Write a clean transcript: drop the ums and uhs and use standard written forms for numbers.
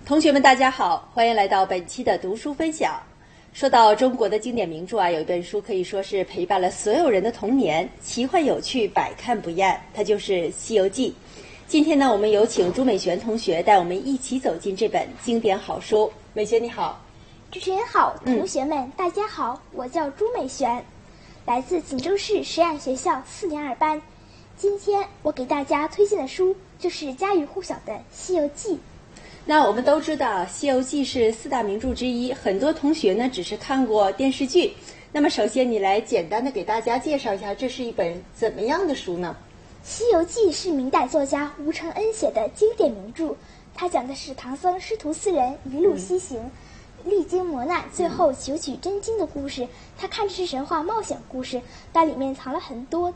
同学们，大家好，欢迎来到本期的读书分享。说到中国的经典名著啊，有一本书可以说是陪伴了所有人的童年，奇幻有趣，百看不厌，它就是《西游记》。今天呢，我们有请朱美璇同学带我们一起走进这本经典好书。美璇你好。 主持人好，同学们、大家好，我叫朱美璇，来自锦州市实验学校4年2班。今天我给大家推荐的书就是家喻户晓的《西游记》。 那我们都知道，《西游记》是4大名著之一，很多同学呢只是看过电视剧。那么，首先你来简单的给大家介绍一下，这是一本怎么样的书呢？ 《西游记》是明代作家吴承恩写的经典名著，它讲的是唐僧师徒4人一路西行，历经磨难，最后求取真经的故事。它看着是神话冒险故事，但里面藏了很多